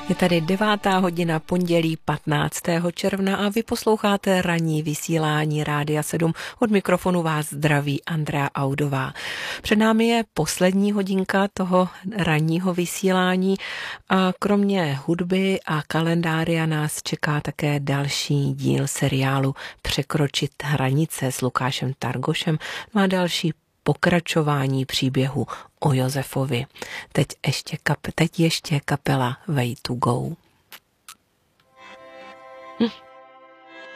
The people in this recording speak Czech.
Je tady 9. hodina pondělí 15. června a vy posloucháte ranní vysílání Rádia 7. Od mikrofonu vás zdraví Andrea Audová. Před námi je poslední hodinka toho ranního vysílání a kromě hudby a kalendária nás čeká také další díl seriálu Překročit hranice s Lukášem Targošem. Má další pokračování příběhu o Josefovi. Teď ještě kapela Way to Go.